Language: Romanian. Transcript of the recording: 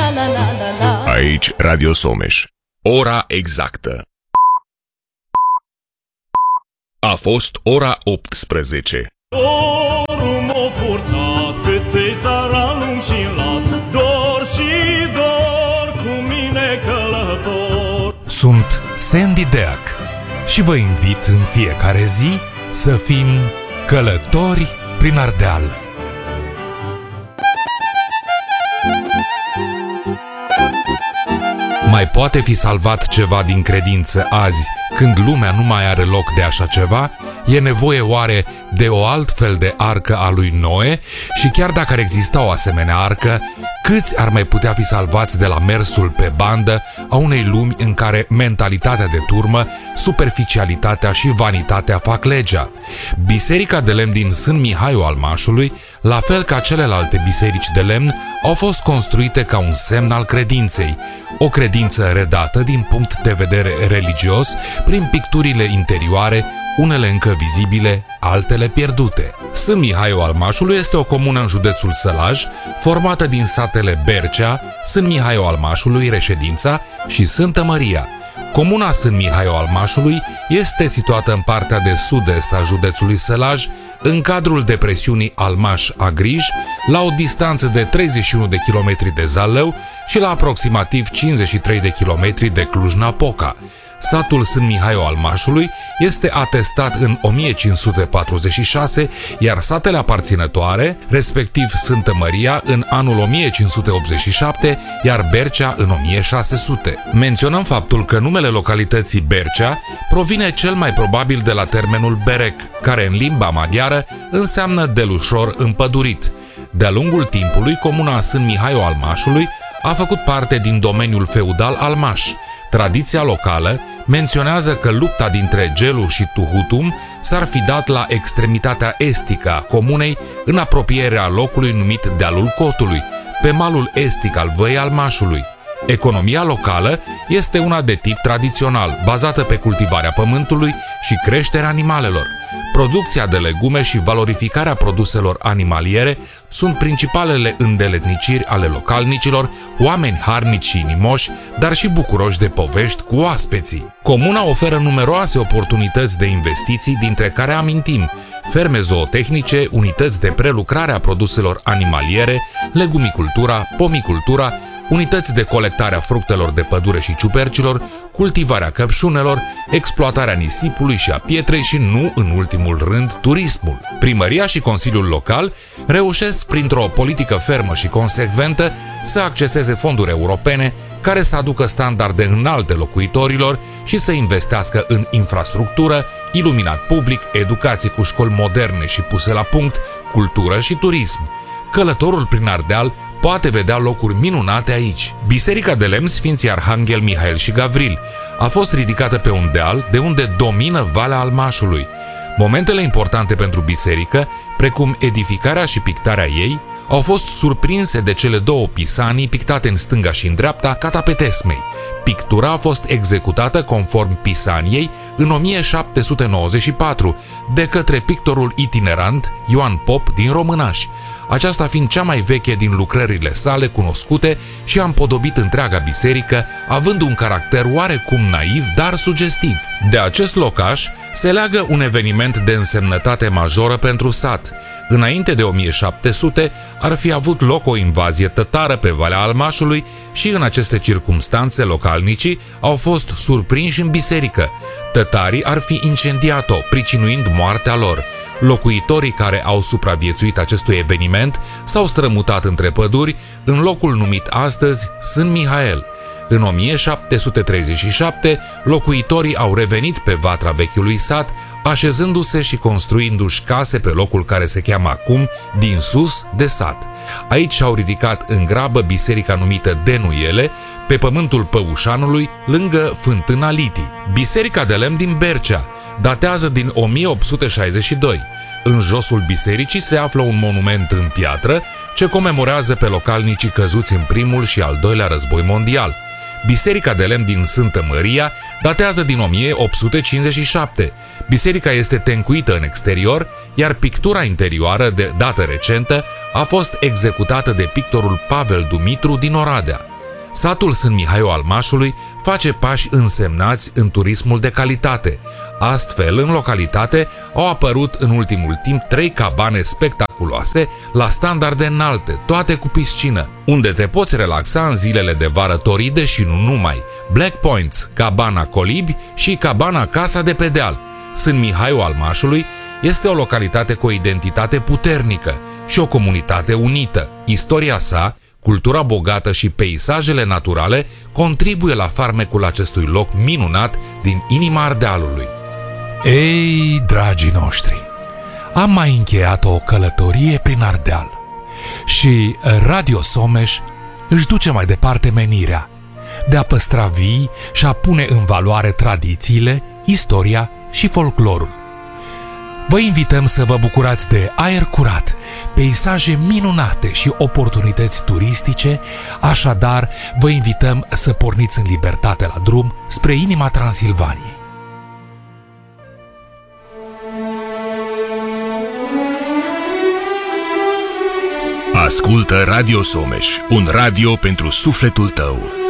Aici Radio Someș. Ora exactă. A fost ora 18. Dorul m-a purtat pe țara lung și lat, dor și dor cu mine călător. Sunt Sandy Deac și vă invit în fiecare zi să fim călători prin Ardeal. Mai poate fi salvat ceva din credință azi, când lumea nu mai are loc de așa ceva? E nevoie oare de o altfel de arcă a lui Noe? Și chiar dacă ar exista o asemenea arcă, câți ar mai putea fi salvați de la mersul pe bandă a unei lumi în care mentalitatea de turmă, superficialitatea și vanitatea fac legea? Biserica de lemn din Sân Mihaiu al Mașului, la fel ca celelalte biserici de lemn, au fost construite ca un semn al credinței, o credință redată din punct de vedere religios prin picturile interioare, unele încă vizibile, altele pierdute. Sân Mihaiu al Mașului este o comună în județul Sălaj, formată din satele Bercea, Sân Mihaiu al Mașului, Reședința și Sfântă Maria. Comuna Sân Mihaiu al Mașului este situată în partea de sud-est a județului Sălaj, în cadrul depresiunii Almaș-Agrij, la o distanță de 31 de kilometri de Zalău și la aproximativ 53 de kilometri de Cluj-Napoca. Satul Sân Mihaiu al Mașului este atestat în 1546, iar satele aparținătoare, respectiv Sfântă Maria, în anul 1587, iar Bercea în 1600. Menționăm faptul că numele localității Bercea provine cel mai probabil de la termenul berec, care în limba maghiară înseamnă delușor împădurit. De-a lungul timpului, comuna Sân Mihaiu al Mașului a făcut parte din domeniul feudal al Maș. Tradiția locală menționează că lupta dintre Gelu și Tuhutum s-ar fi dat la extremitatea estică a comunei, în apropierea locului numit Dealul Cotului, pe malul estic al Văii al Mașului. Economia locală este una de tip tradițional, bazată pe cultivarea pământului și creșterea animalelor. Producția de legume și valorificarea produselor animaliere sunt principalele îndeletniciri ale localnicilor, oameni harnici și inimoși, dar și bucuroși de povești cu oaspeții. Comuna oferă numeroase oportunități de investiții, dintre care amintim ferme zootehnice, unități de prelucrare a produselor animaliere, legumicultura, pomicultura, unități de colectare a fructelor de pădure și ciupercilor, cultivarea căpșunelor, exploatarea nisipului și a pietrei și, nu în ultimul rând, turismul. Primăria și Consiliul Local reușesc, printr-o politică fermă și consecventă, să acceseze fonduri europene care să aducă standarde înalte locuitorilor și să investească în infrastructură, iluminat public, educație cu școli moderne și puse la punct, cultură și turism. Călătorul prin Ardeal poate vedea locuri minunate aici. Biserica de lemn Sfinții Arhanghel Mihail și Gavril a fost ridicată pe un deal de unde domină Valea Almașului. Momentele importante pentru biserică, precum edificarea și pictarea ei, au fost surprinse de cele două pisanii pictate în stânga și în dreapta catapetesmei. Pictura a fost executată conform pisaniei în 1794 de către pictorul itinerant Ioan Pop din Românaș, aceasta fiind cea mai veche din lucrările sale cunoscute și a împodobit întreaga biserică, având un caracter oarecum naiv, dar sugestiv. De acest locaș se leagă un eveniment de însemnătate majoră pentru sat. Înainte de 1700 ar fi avut loc o invazie tătară pe Valea Almașului și în aceste circumstanțe localnicii au fost surprinși în biserică. Tătarii ar fi incendiat-o, pricinuind moartea lor. Locuitorii care au supraviețuit acestui eveniment s-au strămutat între păduri în locul numit astăzi Sân Mihail. În 1737, locuitorii au revenit pe vatra vechiului sat, așezându-se și construindu-și case pe locul care se cheamă acum Din Sus de Sat. Aici și-au ridicat în grabă biserica numită Denuiele, pe pământul Păușanului, lângă fântâna Litii. Biserica de lemn din Bercea datează din 1862. În josul bisericii se află un monument în piatră ce comemorează pe localnicii căzuți în primul și al doilea război mondial. Biserica de lemn din Sfântă Maria datează din 1857. Biserica este tencuită în exterior, iar pictura interioară de dată recentă a fost executată de pictorul Pavel Dumitru din Oradea. Satul Sân Mihaiu al Mașului face pași însemnați în turismul de calitate. Astfel, în localitate au apărut în ultimul timp 3 cabane spectaculoase la standarde înalte, toate cu piscină, unde te poți relaxa în zilele de vară toride și nu numai. Black Points, Cabana Colibi și Cabana Casa de pe deal. Sân Mihaiu al Mașului este o localitate cu o identitate puternică și o comunitate unită. Istoria sa, cultura bogată și peisajele naturale contribuie la farmecul acestui loc minunat din inima Ardealului. Ei, dragii noștri, am mai încheiat o călătorie prin Ardeal și Radio Someș își duce mai departe menirea de a păstra vii și a pune în valoare tradițiile, istoria și folclorul. Vă invităm să vă bucurați de aer curat, peisaje minunate și oportunități turistice, așadar vă invităm să porniți în libertate la drum spre inima Transilvaniei. Ascultă Radio Someș, un radio pentru sufletul tău.